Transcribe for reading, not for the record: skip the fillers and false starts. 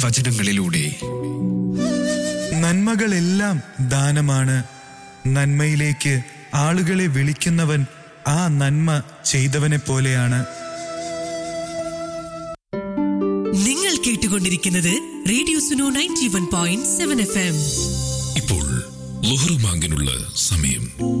വചനങ്ങളിലൂടെ. നന്മകളെല്ലാം ദാനമാണ്. നന്മയിലേക്ക് ആളുകളെ വിളിക്കുന്നവൻ ആ നന്മ ചെയ്തവനെ പോലെയാണ്. നിങ്ങൾ കേട്ടുകൊണ്ടിരിക്കുന്നത് റേഡിയോ സുനോ 91.7 FM. ഇപ്പോൾ ളുഹ്ർ ബാങ്കിനുള്ള സമയം.